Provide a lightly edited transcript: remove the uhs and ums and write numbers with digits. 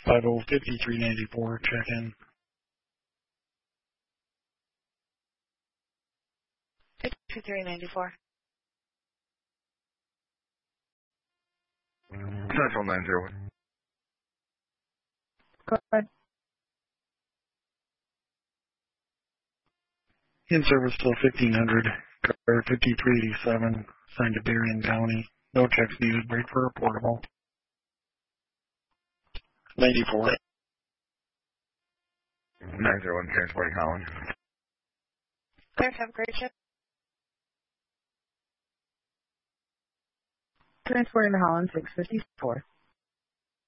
505394, check in. 5394. Central 901. Go ahead. In service till 1500, car 5387, signed to Darien County. No checks needed, wait for reportable. 94. 901, transporting Holland. Clear, have a great shift. Transporting to Holland, 654.